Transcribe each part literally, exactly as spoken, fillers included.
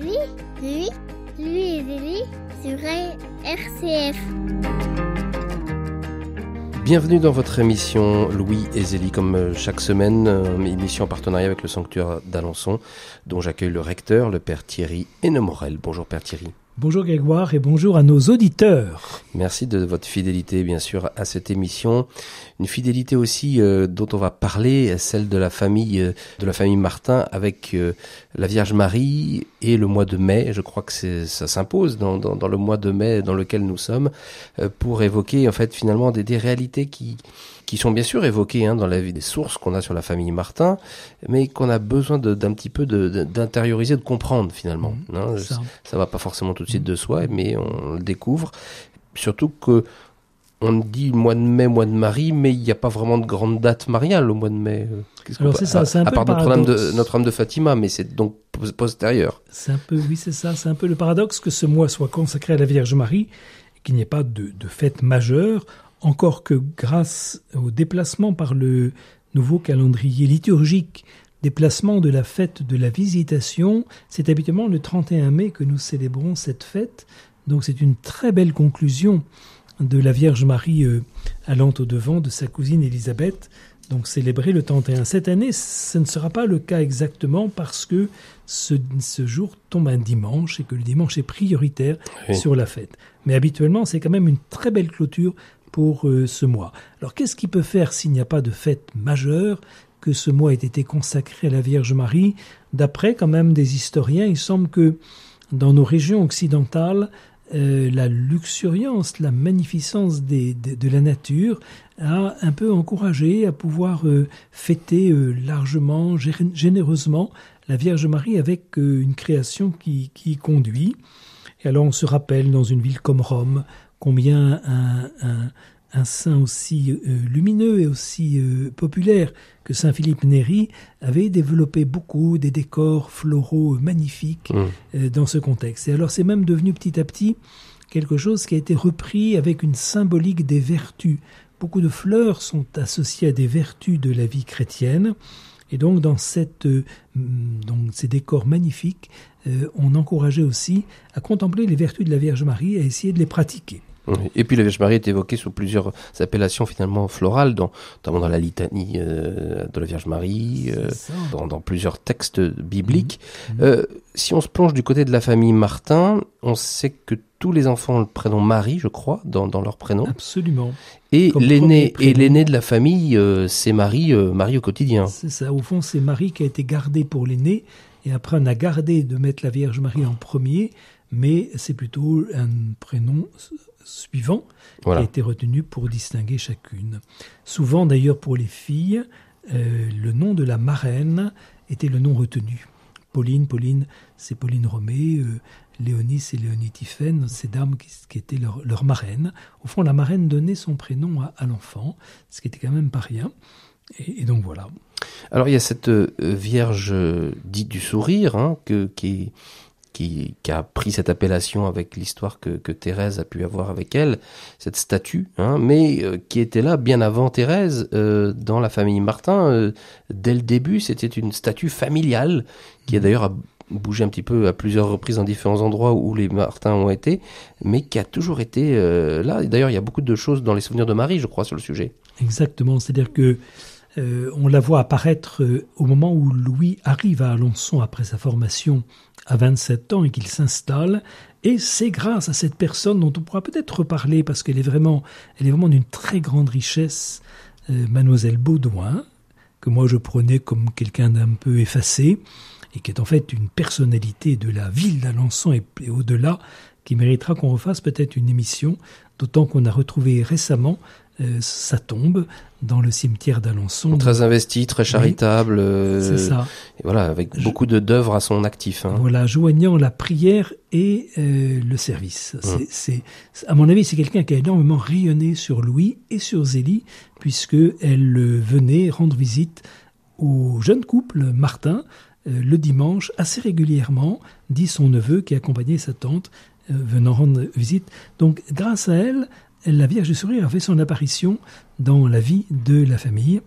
Zélie, lui, lui et Zélie sur R C F. Bienvenue dans votre émission Louis et Zélie, comme chaque semaine, émission en partenariat avec le Sanctuaire d'Alençon, dont j'accueille le recteur, le père Thierry Hénemorel. Bonjour père Thierry. Bonjour Grégoire et bonjour à nos auditeurs. Merci de votre fidélité bien sûr à cette émission. Une fidélité aussi euh, dont on va parler, celle de la famille euh, de la famille Martin avec euh, la Vierge Marie et le mois de mai. Je crois que c'est, ça s'impose dans, dans, dans le mois de mai dans lequel nous sommes euh, pour évoquer en fait finalement des, des réalités qui qui sont bien sûr évoquées hein, dans la vie des sources qu'on a sur la famille Martin, mais qu'on a besoin de, d'un petit peu de, de, d'intérioriser, de comprendre finalement. Mmh, hein. Ça. ça va pas forcément tout de suite de soi, mais on le découvre. Surtout que on dit mois de mai, mois de Marie, mais il n'y a pas vraiment de grande date mariale au mois de mai. Qu'est-ce Alors c'est ça, c'est un à peu part le Notre-Dame paradoxe. de, Notre-Dame de Fatima, mais c'est donc postérieur. C'est un peu, oui, c'est ça, c'est un peu le paradoxe que ce mois soit consacré à la Vierge Marie, et qu'il n'y ait pas de, de fête majeure, encore que grâce au déplacement par le nouveau calendrier liturgique, déplacement de la fête de la Visitation, c'est habituellement le trente et un mai que nous célébrons cette fête. Donc c'est une très belle conclusion de la Vierge Marie euh, allant au-devant de sa cousine Élisabeth, donc célébrer le trente et un. Cette année, ce ne sera pas le cas exactement parce que ce, ce jour tombe un dimanche et que le dimanche est prioritaire oui. sur la fête. Mais habituellement, c'est quand même une très belle clôture pour euh, ce mois. Alors qu'est-ce qui peut faire s'il n'y a pas de fête majeure que ce mois ait été consacré à la Vierge Marie? D'après quand même des historiens, il semble que dans nos régions occidentales, Euh, la luxuriance, la magnificence des, de, de la nature a un peu encouragé à pouvoir euh, fêter euh, largement, gé- généreusement la Vierge Marie avec euh, une création qui, qui conduit. Et alors on se rappelle dans une ville comme Rome combien un, un, un saint aussi euh, lumineux et aussi euh, populaire que saint Philippe Néri avait développé beaucoup des décors floraux magnifiques mmh. euh, dans ce contexte. Et alors c'est même devenu petit à petit quelque chose qui a été repris avec une symbolique des vertus. Beaucoup de fleurs sont associées à des vertus de la vie chrétienne. Et donc dans cette, euh, donc ces décors magnifiques, euh, on encourageait aussi à contempler les vertus de la Vierge Marie et à essayer de les pratiquer. Et puis la Vierge Marie est évoquée sous plusieurs appellations finalement florales, dans, notamment dans la litanie euh, de la Vierge Marie, euh, dans, dans plusieurs textes bibliques. Mmh. Euh, si on se plonge du côté de la famille Martin, on sait que tous les enfants ont le prénom Marie, je crois, dans, dans leur prénom. Absolument. Et l'aîné, et l'aîné de la famille, euh, c'est Marie, euh, Marie au quotidien. C'est ça. Au fond, c'est Marie qui a été gardée pour l'aîné, et après on a gardé de mettre la Vierge Marie en premier, mais c'est plutôt un prénom suivant voilà. qui a été retenu pour distinguer chacune. Souvent d'ailleurs pour les filles, euh, le nom de la marraine était le nom retenu. Pauline, Pauline, c'est Pauline Romée, euh, Léonie, c'est Léonie Tiphaine, ces dames qui, qui étaient leur, leur marraine. Au fond, la marraine donnait son prénom à, à l'enfant, ce qui était quand même pas rien. Et, et donc voilà. Alors il y a cette euh, Vierge euh, dite du sourire, hein, que, qui est... Qui, qui a pris cette appellation avec l'histoire que, que Thérèse a pu avoir avec elle, cette statue, hein, mais euh, qui était là bien avant Thérèse, euh, dans la famille Martin. Euh, dès le début, c'était une statue familiale, qui a d'ailleurs bougé un petit peu à plusieurs reprises dans différents endroits où les Martins ont été, mais qui a toujours été euh, là. Et d'ailleurs, il y a beaucoup de choses dans les souvenirs de Marie, je crois, sur le sujet. Exactement, c'est-à-dire que Euh, on la voit apparaître euh, au moment où Louis arrive à Alençon après sa formation à vingt-sept ans et qu'il s'installe. Et c'est grâce à cette personne dont on pourra peut-être reparler parce qu'elle est vraiment, elle est vraiment d'une très grande richesse, euh, Mademoiselle Baudouin, que moi je prenais comme quelqu'un d'un peu effacé et qui est en fait une personnalité de la ville d'Alençon et, et au-delà, qui méritera qu'on refasse peut-être une émission, d'autant qu'on a retrouvé récemment Euh, sa tombe dans le cimetière d'Alençon. Très investi, très charitable. Oui, euh, c'est ça. Et voilà, avec Je... beaucoup de d'œuvres à son actif. Hein. Voilà, joignant la prière et euh, le service. Mmh. C'est, c'est, à mon avis, c'est quelqu'un qui a énormément rayonné sur Louis et sur Zélie, puisque elle euh, venait rendre visite au jeune couple Martin euh, le dimanche assez régulièrement, dit son neveu qui accompagnait sa tante euh, venant rendre visite. Donc, grâce à elle, la Vierge du Sourire a fait son apparition dans la vie de la famille.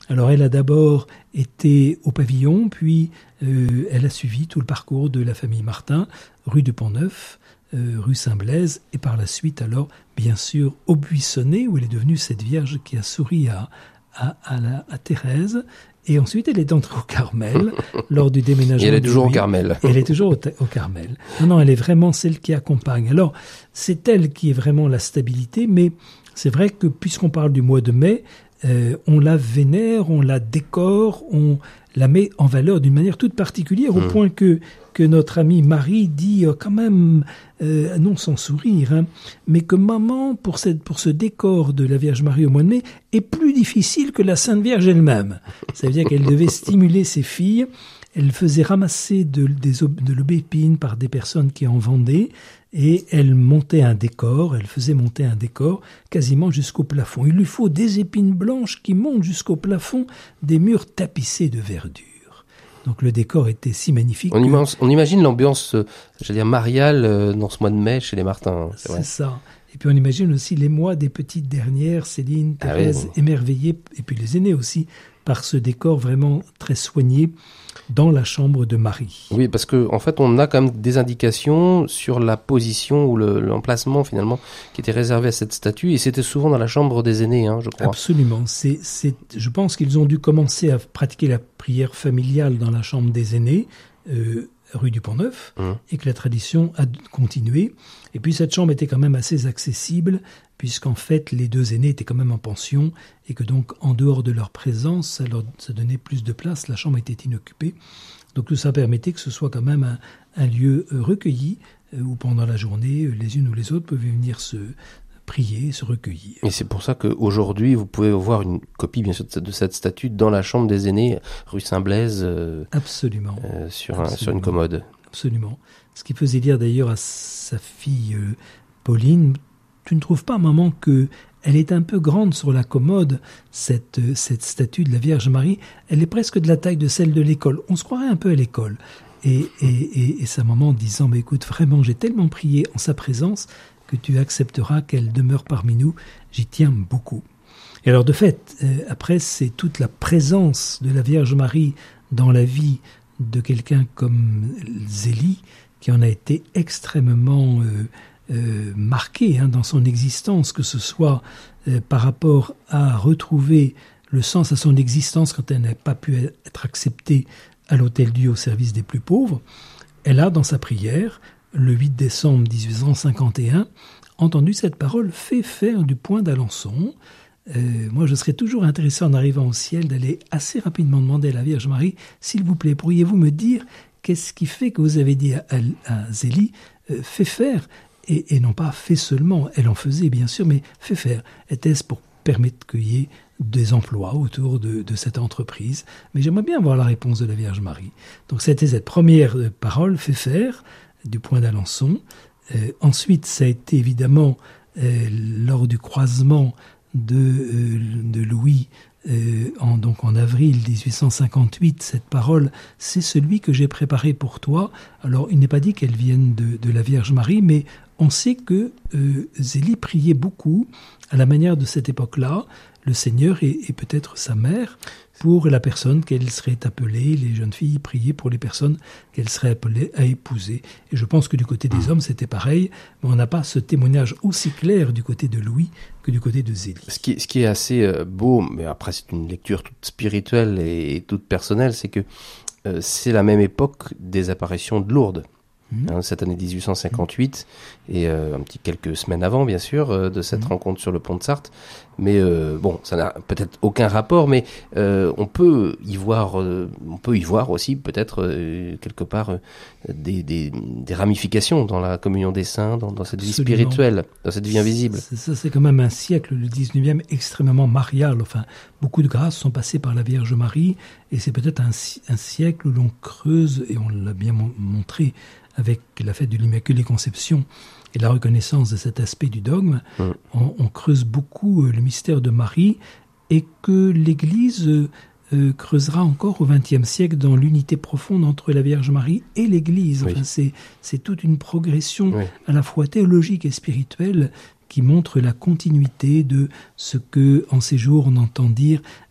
Alors elle a d'abord été au pavillon, puis euh, elle a suivi tout le parcours de la famille Martin, rue du Pont-Neuf, euh, rue Saint-Blaise, et par la suite alors, bien sûr, au Buissonnet, où elle est devenue cette Vierge qui a souri à, à, à, la, à Thérèse. Et ensuite, elle est entrée au Carmel lors du déménagement. Et elle est toujours Louis. au Carmel. Et elle est toujours au, au Carmel. Non, non, elle est vraiment celle qui accompagne. Alors, c'est elle qui est vraiment la stabilité, mais c'est vrai que puisqu'on parle du mois de mai, euh, on la vénère, on la décore, on la met en valeur d'une manière toute particulière, au mmh. point que, que notre amie Marie dit euh, quand même, euh, non sans sourire, hein, mais que maman, pour, cette, pour ce décor de la Vierge Marie au mois de mai, est plus difficile que la Sainte Vierge elle-même. Ça veut dire qu'elle devait stimuler ses filles, elle faisait ramasser de, des, de l'aubépine par des personnes qui en vendaient, et elle montait un décor, elle faisait monter un décor quasiment jusqu'au plafond. Il lui faut des épines blanches qui montent jusqu'au plafond, des murs tapissés de verdure. Donc le décor était si magnifique. On, que... imagine, on imagine l'ambiance, euh, j'allais dire, mariale euh, dans ce mois de mai chez les Martins. C'est, c'est ça. Et puis on imagine aussi l'émoi des petites dernières, Céline, Thérèse, ah oui, émerveillées, et puis les aînés aussi, par ce décor vraiment très soigné dans la chambre de Marie. Oui, parce que en fait, on a quand même des indications sur la position ou le, l'emplacement finalement qui était réservé à cette statue, et c'était souvent dans la chambre des aînés, hein, je crois. Absolument. C'est, c'est, je pense qu'ils ont dû commencer à pratiquer la prière familiale dans la chambre des aînés, euh, rue du Pont-Neuf, mmh. et que la tradition a continué. Et puis cette chambre était quand même assez accessible, puisqu'en fait les deux aînés étaient quand même en pension, et que donc en dehors de leur présence, ça leur ça donnait plus de place, la chambre était inoccupée. Donc tout ça permettait que ce soit quand même un, un lieu recueilli, euh, où pendant la journée, les unes ou les autres pouvaient venir se prier, se recueillir. Et c'est pour ça qu'aujourd'hui, vous pouvez voir une copie, bien sûr, de cette, de cette statue dans la chambre des aînés, rue Saint-Blaise. Euh, Absolument. Euh, sur, Absolument. Un, sur une commode. Absolument. Ce qui faisait dire d'ailleurs à sa fille euh, Pauline, tu ne trouves pas, maman, que elle est un peu grande sur la commode, cette, euh, cette statue de la Vierge Marie. Elle est presque de la taille de celle de l'école. On se croirait un peu à l'école. Et, et, et, et sa maman disant, mais écoute, vraiment, j'ai tellement prié en sa présence que tu accepteras qu'elle demeure parmi nous. J'y tiens beaucoup. Et alors, de fait, euh, après, c'est toute la présence de la Vierge Marie dans la vie de quelqu'un comme Zélie, qui en a été extrêmement euh, euh, marqué hein, dans son existence, que ce soit euh, par rapport à retrouver le sens à son existence quand elle n'a pas pu être acceptée à l'Hôtel-Dieu au service des plus pauvres. Elle a, dans sa prière, le huit décembre dix-huit cent cinquante et un, entendu cette parole « Fais faire du point d'Alençon ». Euh, moi, je serais toujours intéressé en arrivant au ciel d'aller assez rapidement demander à la Vierge Marie, s'il vous plaît, pourriez-vous me dire qu'est-ce qui fait que vous avez dit à, à, à Zélie, euh, fais faire, et, et non pas fait seulement, elle en faisait bien sûr, mais fait faire. Était-ce pour permettre qu'il y ait des emplois autour de, de cette entreprise? Mais j'aimerais bien voir la réponse de la Vierge Marie. Donc c'était cette première parole, fait faire, du point d'Alençon. Euh, ensuite, ça a été évidemment euh, lors du croisement de, euh, de Louis, euh, en, donc en avril dix-huit cent cinquante-huit, cette parole, c'est celui que j'ai préparé pour toi. Alors, il n'est pas dit qu'elle vienne de, de la Vierge Marie, mais on sait que euh, Zélie priait beaucoup, à la manière de cette époque-là, le Seigneur et, et peut-être sa mère, pour la personne qu'elle serait appelée, les jeunes filles priaient pour les personnes qu'elles seraient appelées à épouser. Et je pense que du côté des hommes, c'était pareil, mais on n'a pas ce témoignage aussi clair du côté de Louis que du côté de Zélie. Ce qui, ce qui est assez beau, mais après c'est une lecture toute spirituelle et toute personnelle, c'est que euh, c'est la même époque des apparitions de Lourdes. Mmh. Hein, cette année dix-huit cent cinquante-huit, mmh. et euh, un petit quelques semaines avant, bien sûr, euh, de cette mmh. rencontre sur le pont de Sarthe. Mais euh, bon, ça n'a peut-être aucun rapport, mais euh, on peut y voir, euh, on peut y voir aussi peut-être euh, quelque part euh, des, des, des ramifications dans la communion des saints, dans, dans cette vie Absolument. spirituelle, dans cette vie invisible. C'est, ça, c'est quand même un siècle, le dix-neuvième, extrêmement marial. Enfin, beaucoup de grâces sont passées par la Vierge Marie, et c'est peut-être un, un siècle où l'on creuse, et on l'a bien montré avec la fête de l'Immaculée Conception et la reconnaissance de cet aspect du dogme, mmh. on, on creuse beaucoup euh, le mystère de Marie, et que l'Église euh, euh, creusera encore au vingtième siècle dans l'unité profonde entre la Vierge Marie et l'Église. Enfin, oui. c'est, c'est toute une progression oui. à la fois théologique et spirituelle qui montre la continuité de ce que, en ces jours, on entend dire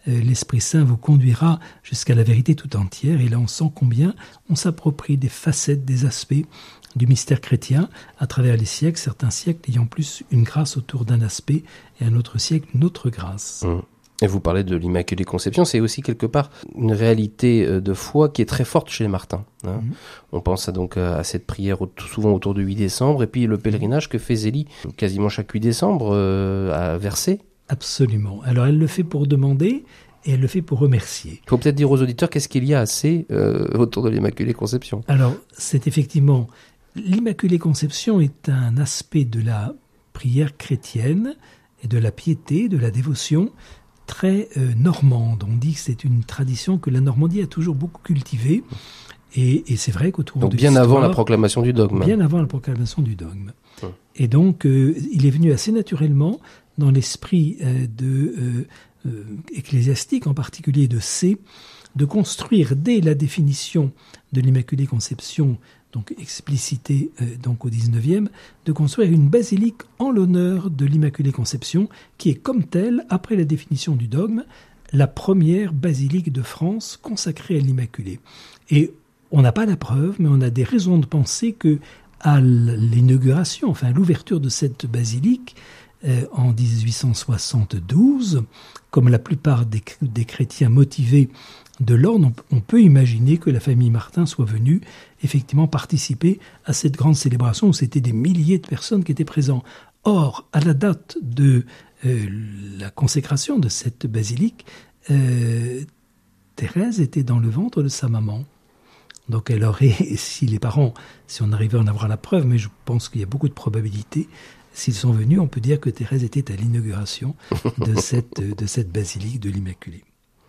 euh, l'Esprit Saint vous conduira jusqu'à la vérité tout entière. Et là, on sent combien on s'approprie des facettes, des aspects du mystère chrétien à travers les siècles, certains siècles ayant plus une grâce autour d'un aspect et un autre siècle une autre grâce. Mmh. Et vous parlez de l'Immaculée Conception, c'est aussi quelque part une réalité de foi qui est très forte chez les Martins. Hein. Mmh. On pense à donc à cette prière souvent autour du huit décembre, et puis le pèlerinage que fait Zélie quasiment chaque huit décembre euh, à Versé. Absolument. Alors elle le fait pour demander et elle le fait pour remercier. Il faut peut-être dire aux auditeurs qu'est-ce qu'il y a assez euh, autour de l'Immaculée Conception. Alors c'est effectivement, l'Immaculée Conception est un aspect de la prière chrétienne et de la piété, de la dévotion, très euh, normande. On dit que c'est une tradition que la Normandie a toujours beaucoup cultivée. Et, et c'est vrai qu'autour donc de bien avant la proclamation du dogme. Bien avant la proclamation du dogme. Hum. Et donc, euh, il est venu assez naturellement dans l'esprit euh, de euh, euh, ecclésiastique, en particulier de C, de construire dès la définition de l'Immaculée Conception, donc explicitée euh, donc au dix-neuvième, de construire une basilique en l'honneur de l'Immaculée Conception, qui est comme telle, après la définition du dogme, la première basilique de France consacrée à l'Immaculée. Et on n'a pas la preuve, mais on a des raisons de penser que à l'inauguration, enfin à l'ouverture de cette basilique, euh, en dix-huit cent soixante-douze, comme la plupart des, des chrétiens motivés de l'ordre, on, on peut imaginer que la famille Martin soit venue effectivement participer à cette grande célébration où c'était des milliers de personnes qui étaient présentes. Or, à la date de euh, la consécration de cette basilique, euh, Thérèse était dans le ventre de sa maman. Donc elle aurait, si les parents, si on arrivait à en avoir la preuve, mais je pense qu'il y a beaucoup de probabilités, s'ils sont venus, on peut dire que Thérèse était à l'inauguration de cette, de cette basilique de l'Immaculée.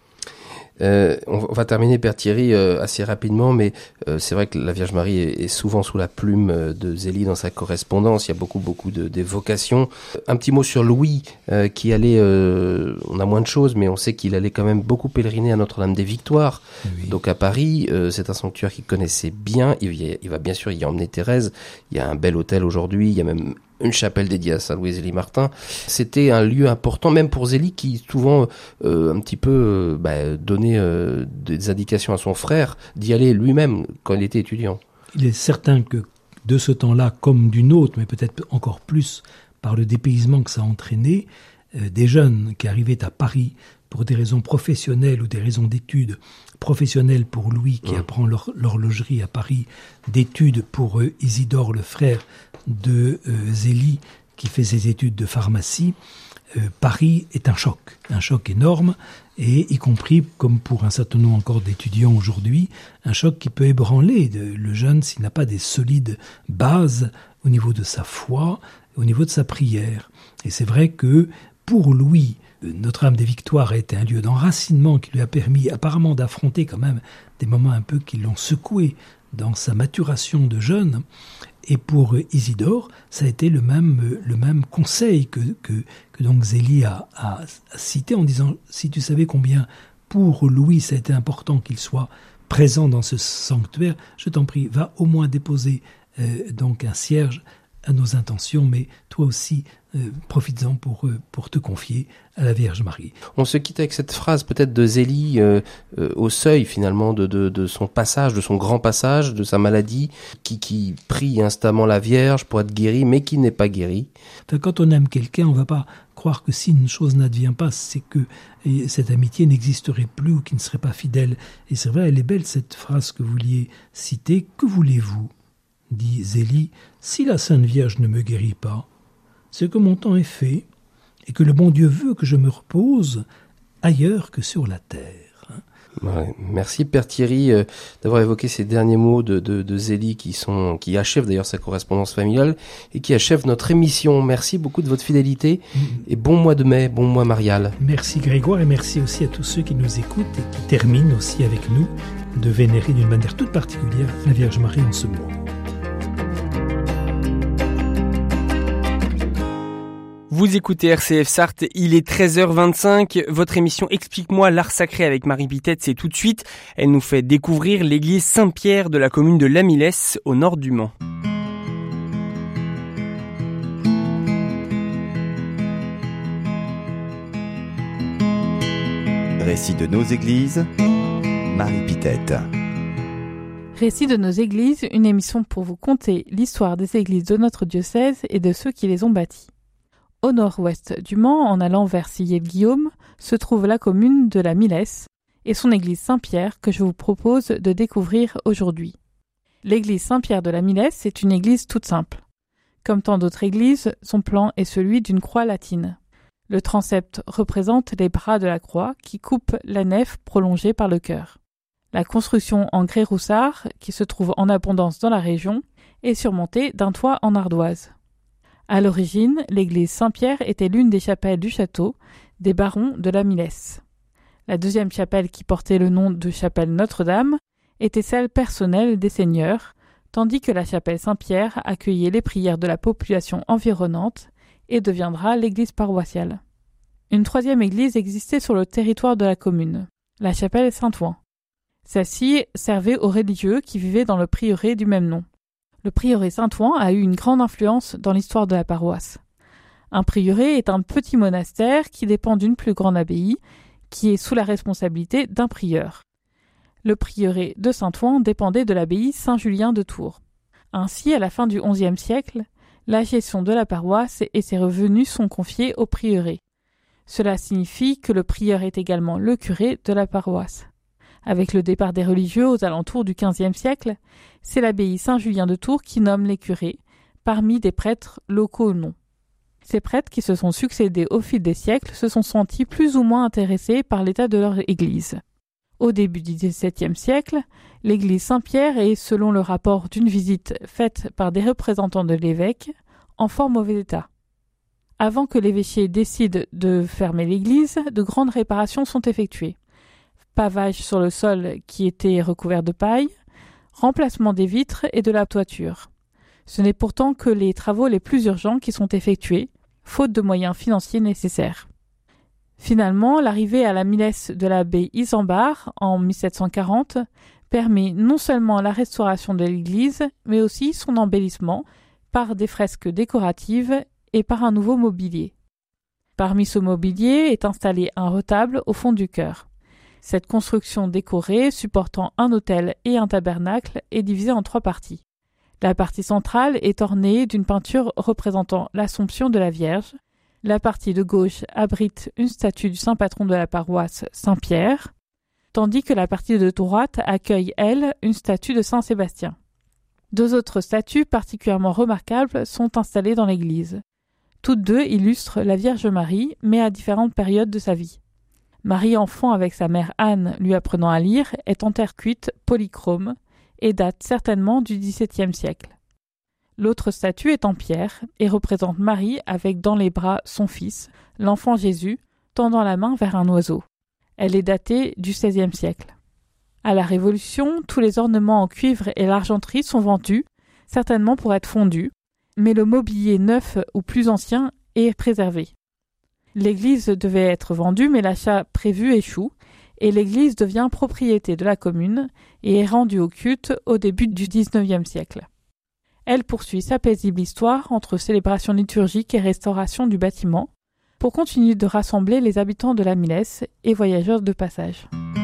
Euh, on va terminer, Père Thierry, euh, assez rapidement, mais euh, c'est vrai que la Vierge Marie est, est souvent sous la plume de Zélie dans sa correspondance. Il y a beaucoup, beaucoup de, d'évocations. Un petit mot sur Louis, euh, qui allait, euh, on a moins de choses, mais on sait qu'il allait quand même beaucoup pèleriner à Notre-Dame des Victoires, oui. Donc à Paris. Euh, c'est un sanctuaire qu'il connaissait bien. Il, il va bien sûr y emmener Thérèse. Il y a un bel hôtel aujourd'hui. Il y a même une chapelle dédiée à Saint-Louis Zélie Martin. C'était un lieu important, même pour Zélie, qui souvent euh, un petit peu euh, bah, donnait euh, des indications à son frère d'y aller lui-même quand il était étudiant. Il est certain que de ce temps-là, comme d'une autre, mais peut-être encore plus par le dépaysement que ça a entraîné, euh, des jeunes qui arrivaient à Paris pour des raisons professionnelles ou des raisons d'études, professionnelles pour Louis qui mmh. apprend l'hor- l'horlogerie à Paris, d'études pour euh, Isidore, le frère de euh, Zélie, qui fait ses études de pharmacie. Euh, Paris est un choc, un choc énorme, et y compris, comme pour un certain nombre encore d'étudiants aujourd'hui, un choc qui peut ébranler de, le jeune s'il n'a pas des solides bases au niveau de sa foi, au niveau de sa prière. Et c'est vrai que pour Louis, Notre-Dame des Victoires a été un lieu d'enracinement qui lui a permis apparemment d'affronter quand même des moments un peu qui l'ont secoué dans sa maturation de jeune. Et pour Isidore, ça a été le même, le même conseil que, que, que donc Zélie a, a, a cité en disant « Si tu savais combien pour Louis ça a été important qu'il soit présent dans ce sanctuaire, je t'en prie, va au moins déposer euh, donc un cierge à nos intentions, mais toi aussi, euh, profites-en pour, euh, pour te confier à la Vierge Marie. » On se quitte avec cette phrase peut-être de Zélie euh, euh, au seuil finalement de, de, de son passage, de son grand passage, de sa maladie, qui, qui prie instamment la Vierge pour être guérie, mais qui n'est pas guérie. Enfin, quand on aime quelqu'un, on ne va pas croire que si une chose n'advient pas, c'est que cette amitié n'existerait plus ou qu'il ne serait pas fidèle. Et c'est vrai, elle est belle cette phrase que vous vouliez citer. « Que voulez-vous ?» dit Zélie, « si la Sainte Vierge ne me guérit pas, c'est que mon temps est fait et que le bon Dieu veut que je me repose ailleurs que sur la terre. » Ouais, merci Père Thierry euh, d'avoir évoqué ces derniers mots de, de, de Zélie qui sont qui achèvent d'ailleurs sa correspondance familiale et qui achèvent notre émission. Merci beaucoup de votre fidélité mmh. et bon mois de mai, bon mois marial. Merci Grégoire et merci aussi à tous ceux qui nous écoutent et qui terminent aussi avec nous de vénérer d'une manière toute particulière la Vierge Marie en ce mois. Vous écoutez R C F Sarthe, il est treize heures vingt-cinq. Votre émission Explique-moi l'art sacré avec Marie Pitette, c'est tout de suite. Elle nous fait découvrir l'église Saint-Pierre de la commune de Lamillès, au nord du Mans. Récits de nos églises, Marie Pittet. Récits de nos églises, une émission pour vous conter l'histoire des églises de notre diocèse et de ceux qui les ont bâties. Au nord-ouest du Mans, en allant vers Sillé-le-Guillaume, se trouve la commune de la Milesse et son église Saint-Pierre que je vous propose de découvrir aujourd'hui. L'église Saint-Pierre de la Milesse est une église toute simple. Comme tant d'autres églises, son plan est celui d'une croix latine. Le transept représente les bras de la croix qui coupent la nef prolongée par le chœur. La construction en grès roussard, qui se trouve en abondance dans la région, est surmontée d'un toit en ardoise. À l'origine, l'église Saint-Pierre était l'une des chapelles du château des barons de la Milesse. La deuxième chapelle, qui portait le nom de chapelle Notre-Dame, était celle personnelle des seigneurs, tandis que la chapelle Saint-Pierre accueillait les prières de la population environnante et deviendra l'église paroissiale. Une troisième église existait sur le territoire de la commune, la chapelle Saint-Ouen. Celle-ci servait aux religieux qui vivaient dans le prieuré du même nom. Le prieuré Saint-Ouen a eu une grande influence dans l'histoire de la paroisse. Un prieuré est un petit monastère qui dépend d'une plus grande abbaye, qui est sous la responsabilité d'un prieur. Le prieuré de Saint-Ouen dépendait de l'abbaye Saint-Julien de Tours. Ainsi, à la fin du onzième siècle, la gestion de la paroisse et ses revenus sont confiés au prieuré. Cela signifie que le prieur est également le curé de la paroisse. Avec le départ des religieux aux alentours du quinzième siècle, c'est l'abbaye Saint-Julien de Tours qui nomme les curés, parmi des prêtres locaux ou non. Ces prêtres qui se sont succédés au fil des siècles se sont sentis plus ou moins intéressés par l'état de leur église. Au début du dix-septième siècle, l'église Saint-Pierre est, selon le rapport d'une visite faite par des représentants de l'évêque, en fort mauvais état. Avant que l'évêché décide de fermer l'église, de grandes réparations sont effectuées. Pavage sur le sol qui était recouvert de paille, remplacement des vitres et de la toiture. Ce n'est pourtant que les travaux les plus urgents qui sont effectués, faute de moyens financiers nécessaires. Finalement, l'arrivée à la Milesse de l'abbé Isambard en mille sept cent quarante permet non seulement la restauration de l'église, mais aussi son embellissement par des fresques décoratives et par un nouveau mobilier. Parmi ce mobilier est installé un retable au fond du chœur. Cette construction décorée, supportant un autel et un tabernacle, est divisée en trois parties. La partie centrale est ornée d'une peinture représentant l'Assomption de la Vierge. La partie de gauche abrite une statue du saint patron de la paroisse, Saint-Pierre, tandis que la partie de droite accueille, elle, une statue de saint Sébastien. Deux autres statues particulièrement remarquables sont installées dans l'église. Toutes deux illustrent la Vierge Marie, mais à différentes périodes de sa vie. Marie enfant avec sa mère Anne lui apprenant à lire est en terre cuite polychrome et date certainement du dix-septième siècle. L'autre statue est en pierre et représente Marie avec dans les bras son fils, l'enfant Jésus, tendant la main vers un oiseau. Elle est datée du seizième siècle. À la Révolution, tous les ornements en cuivre et l'argenterie sont vendus, certainement pour être fondus, mais le mobilier neuf ou plus ancien est préservé. L'église devait être vendue, mais l'achat prévu échoue, et l'église devient propriété de la commune et est rendue au culte au début du dix-neuvième siècle. Elle poursuit sa paisible histoire entre célébration liturgique et restauration du bâtiment, pour continuer de rassembler les habitants de la Milesse et voyageurs de passage.